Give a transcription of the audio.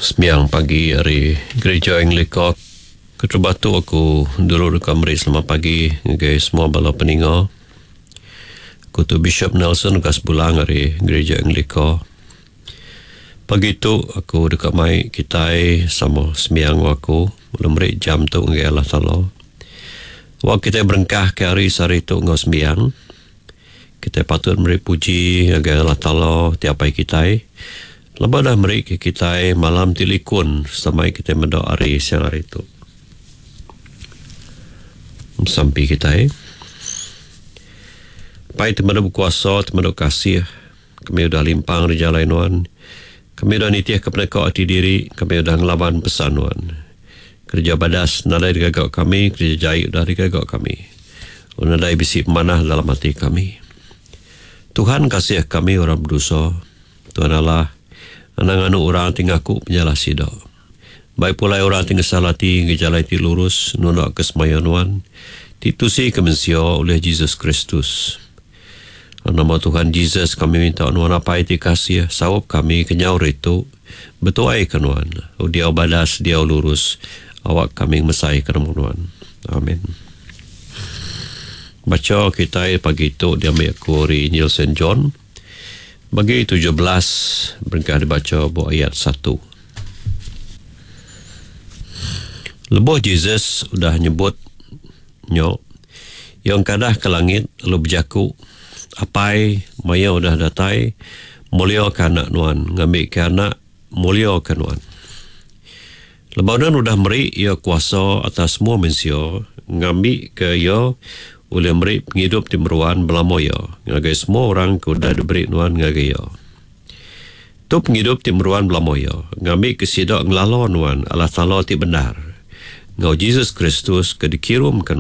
Sembiang pagi hari Gereja Anglican Keterbatu aku dulu dekat Meri selamat pagi ngagai semua bala peninga. Aku tu Bishop Nelson dekat sebulang hari Gereja Anglican. Pagi tu aku dekat mai kitai sama sembiang aku belum Meri jam tu ngagai Allah Ta'ala. Waktu kita berengkah ke hari sehari tu ngau sembiang, kita patut Meri puji ngagai Allah Ta'ala tiap hari kitai. Lepas dah Meri kita malam tilikun sampai kita mendoa hari siang hari itu. Sampai kita pai temada berkuasa, temada kasih, kami sudah limpang di jalan Tuhan. Kami sudah nitiah kepada kau hati diri, kami sudah ngelawan pesan Tuhan. Kerja badas nadai digagak kami, kerja jahit sudah digagak kami. Nadai bisi pemanah dalam hati kami. Tuhan kasih kami orang berdosa. Tuhan Allah, anang-anu orang tinggal aku penjalah sidak. Baik pula orang tinggal salati, ngejalai ti lurus, nundak kesemayanuan, titusi kemensio oleh Jesus Kristus. Nama Tuhan Jesus kami minta nuan apa itu kasih, sawab kami kenyau itu, betuai kenuan, dia badas, dia lurus, awak kami mesai kenemuan. Amin. Baca kita pagi itu, dia mengakuri Injil St. John, bagi 17 berkah dibaca buat ayat 1. Lebuh Jesus sudah nyebut nyok yang kadah ke langit lalu berjaku apai maya udah datai mulia ke anak nuan ngambil ke anak mulia ke nuan. Lebanon udah Meri ia kuasa atas semua manusia ngambil ke ia oleh Meri penghidup timeruan belamoya ngagai semua orang ke udah diberi nuan ngagai ia. Tu penghidup timeruan belamoya ngambil kesidak ngelalo nuan Allah Ta'ala ti benar. Ngau Jesus Kristus ke dikirimkan